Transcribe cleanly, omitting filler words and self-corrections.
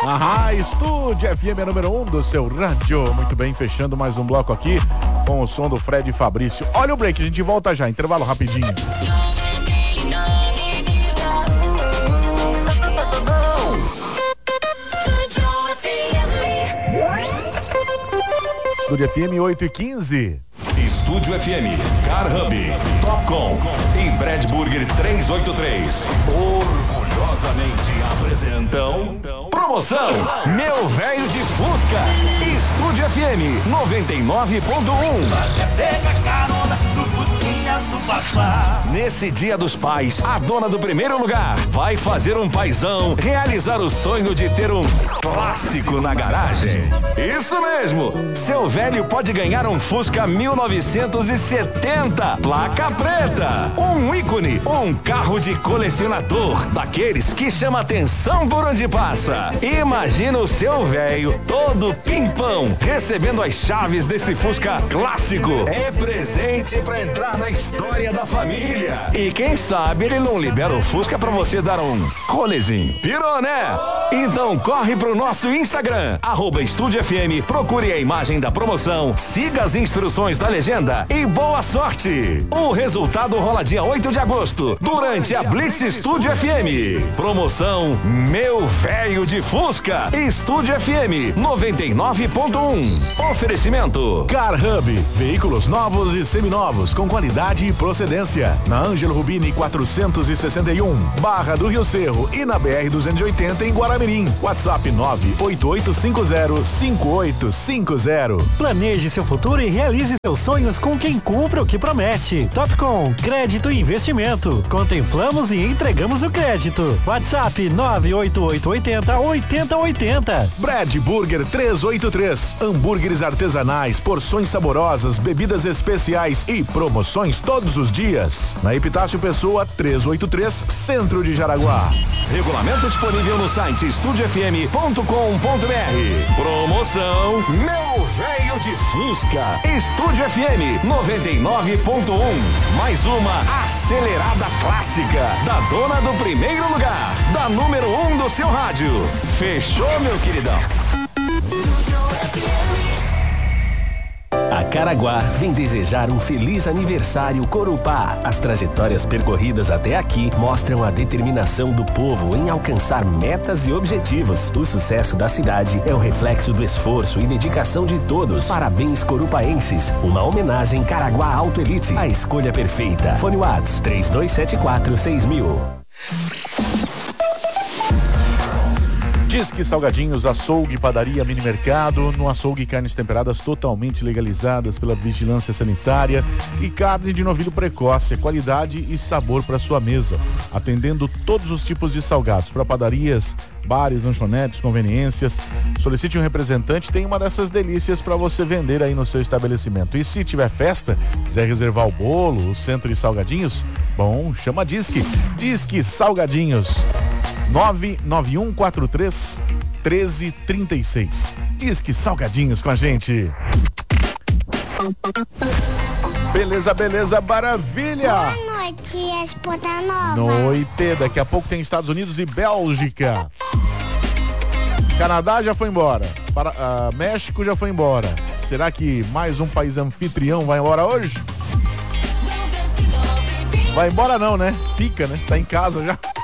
Estúdio FM número 1 do seu rádio. Muito bem, fechando mais um bloco aqui com o som do Fred e Fabrício. Olha o break, a gente volta já, intervalo rapidinho. Estúdio FM 8h15. Estúdio FM, Car Hub, Topcom e Brad Burger 383. Orgulhosamente apresentam promoção Meu Velho de Fusca. Estúdio FM 99.1. Pega carona do Fusquinha do Papá. Nesse Dia dos Pais, a dona do primeiro lugar vai fazer um paizão realizar o sonho de ter um clássico na garagem. Isso mesmo, seu velho pode ganhar um Fusca 1970, placa preta, um ícone, um carro de colecionador, daqueles que chama atenção por onde passa. Imagina o seu velho todo pimpão recebendo as chaves desse Fusca clássico. É presente pra entrar na história da família. E quem sabe ele não libera o Fusca pra você dar um rolezinho. Pirou, né? Então corre pro nosso Instagram, @Estúdio FM, procure a imagem da promoção, siga as instruções da legenda e boa sorte! O resultado rola dia 8 de agosto, durante a Blitz Estúdio FM. Promoção Meu Velho de Fusca. Estúdio FM 99.1. Oferecimento Car Hub, veículos novos e seminovos com qualidade e procedência. Na Ângelo Rubini 461, Barra do Rio Cerro e na BR 280 em Guaramirim. WhatsApp 988505850. Planeje seu futuro e realize seus sonhos com quem cumpre o que promete. Topcom, crédito e investimento. Contemplamos e entregamos o crédito. WhatsApp 98880-8080. Brad Burger 383, hambúrgueres artesanais, porções saborosas, bebidas especiais e promoções todos os dias. Na Epitácio Pessoa 383, Centro de Jaraguá. Regulamento disponível no site estudiofm.com.br. Promoção Meu Velho de Fusca. Estúdio FM 99.1. Mais uma acelerada clássica da dona do primeiro lugar, da número 1 do seu rádio. Fechou, meu queridão? A Caraguá vem desejar um feliz aniversário Corupá. As trajetórias percorridas até aqui mostram a determinação do povo em alcançar metas e objetivos. O sucesso da cidade é o reflexo do esforço e dedicação de todos. Parabéns, corupaenses. Uma homenagem Caraguá Auto Elite. A escolha perfeita. Fone Whats 3274-6000. Disque Salgadinhos, açougue, padaria, mini mercado. No açougue, carnes temperadas totalmente legalizadas pela vigilância sanitária e carne de novilho precoce, qualidade e sabor para sua mesa, atendendo todos os tipos de salgados para padarias, bares, lanchonetes, conveniências. Solicite um representante, tem uma dessas delícias para você vender aí no seu estabelecimento. E se tiver festa, quiser reservar o bolo, o centro de salgadinhos, bom, chama Disque Salgadinhos 99143-1336. Disque Salgadinhos com a gente. Beleza, maravilha. Boa noite, Esposa Nova. Noite, daqui a pouco tem Estados Unidos e Bélgica. Canadá já foi embora. México já foi embora. Será que mais um país anfitrião vai embora hoje? Vai embora não, né? Fica, né? Tá em casa já.